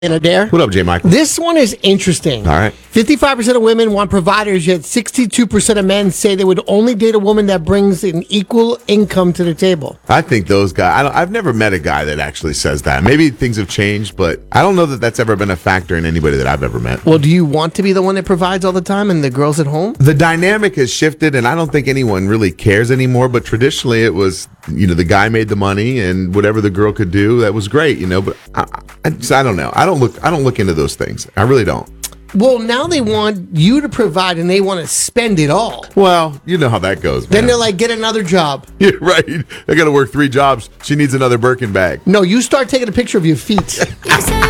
In Adair. What up, J. Michael? This one is interesting. All right. 55% of women want providers, yet 62% of men say they would only date a woman that brings an equal income to the table. I think those guys, I've never met a guy that actually says that. Maybe things have changed, but I don't know that that's ever been a factor in anybody that I've ever met. Well, do you want to be the one that provides all the time and the girls at home? The dynamic has shifted, and I don't think anyone really cares anymore, but traditionally it was, the guy made the money, and whatever the girl could do, that was great, but I don't know. I don't look into those things. I really don't. Well, now they want you to provide, and they want to spend it all. Well, you know how that goes, man. Then they're like, get another job. Yeah, right. I got to work 3 jobs. She needs another Birkin bag. No, you start taking a picture of your feet.